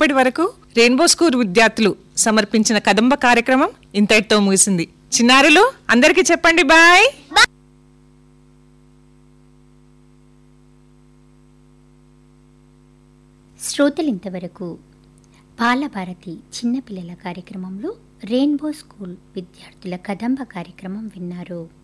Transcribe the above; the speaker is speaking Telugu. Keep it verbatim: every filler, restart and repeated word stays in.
ఇప్పటి వరకు రెయిన్బో స్కూల్ విద్యార్థులు సమర్పించిన కదంబ కార్యక్రమం ఇంతటితో ముగిసింది. చిన్నారులు అందరికీ చెప్పండి బాయ్. శ్రోతలు ఇంతవరకు బాలభారతి చిన్నపిల్లల కార్యక్రమంలో రెయిన్బో స్కూల్ విద్యార్థుల కదంబ కార్యక్రమం విన్నారు.